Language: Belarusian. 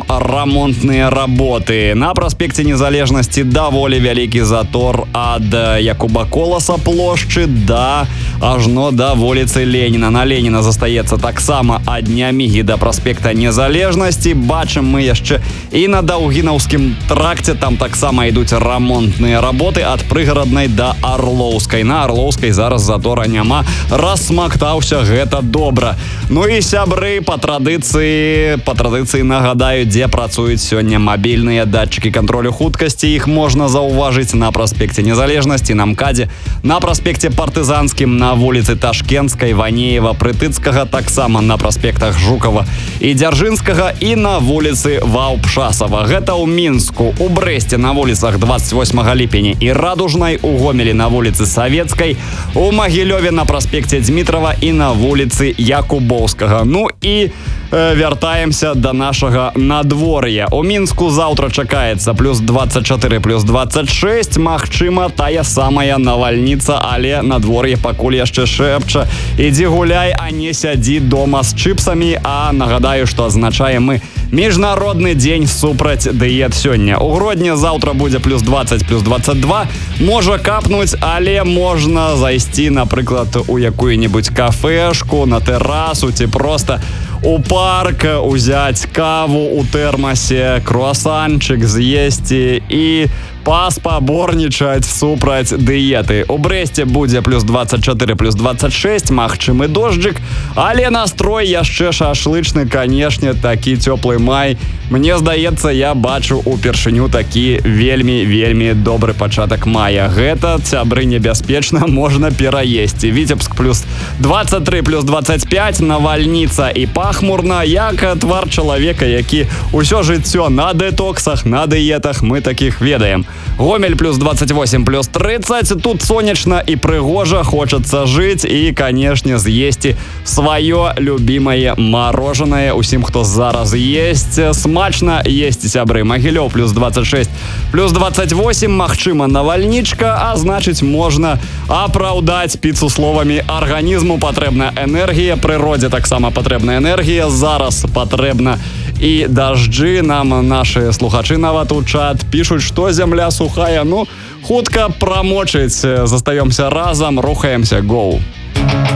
ремонтныя работы. На праспекце Незалежнасці даволі вялікі затор ад Якуба Коласа плошчы ажно да вуліцы Леніна. На Леніна застаецца таксама ад Нямігі да праспекта Незалежнасці. Бачым мы яшчэ і на Даўгінаўскім тракце, там таксама ідуць ремонтныя работы ад Прыгараднай да Арлоўскай. На Арлоўскай зараз затора няма, рассмактаўся, гэта добра. Ну і сябры, па традыцыі нагадаю, дзе працуюць сёння мабільныя датчыкі кантролю хуткасці. Іх можна заўважыць на праспекце Незалежнасці, на МКАДзе, на праспекце Партызанскім, на вуліцы Ташкенскай, Ванеева, Прытыцкага, таксама на праспектах Жукава і Дзяржынскага і на вуліцы Ваўпшасава. Гэта ў Мінску, у Брэсце на вуліцах 28 ліпеня і Радужнай, у Гомелі на вуліцы Савецкай, у Магілёве на праспекце Дзмітрава і на вуліцы Якубоўскага. Ну і вяртаемся да нашага надвор'я. У Мінску заўтра чакаецца плюс 24, плюс 26, магчыма, тая самая навальніца, але надвор'е пакуль яшчэ шэпча: ідзі гуляй, а не сядзі дома з чыпсамі. А нагадаю, што адзначаем мы міжнародны дзень супраць дыет сёння. У Гродні заўтра будзе плюс 20, плюс 22. Можа капнуць, але можна зайсці, напрыклад, у якую-небудзь кафешку, на тэрасу ці проста у парк, узяць каву у тэрмасе, круасанчык з'есці і паспаборнічаць супраць дыеты. У Брэсце будзе плюс 24, плюс 26, магчымы дожджык, але настрой яшчэ шашлычны, канешне, такі цёплы май. Мне здаецца, я бачу упершыню такі вельмі добры пачатак мая. Гэта, сябры, небяспечна, можна пераесці. Віцебск плюс 23, плюс 25, навальніца і пахмурна, як твар чалавека, які ўсё жыццё на дэтоксах, на дыетах, мы такіх ведаем. Гомель плюс 28, плюс 30, тут сонечна і прыгожа, хочацца жыць і, канешне, з'есці сваё любімае марожанае. Усім, хто зараз есць, смачна есці, сябры. Магілёў плюс 26, плюс 28, магчыма навальнічка, а значыць, можна апраўдаць піцу словамі: арганізму патрэбна энергія, прыродзе таксама патрэбна энергія, зараз патрэбна і дажджы. Нам нашы слухачы нават у чат пішуць, што зямля сухая. Ну, хутка прамочыць. Застаёмся разам, рухаемся, гоу.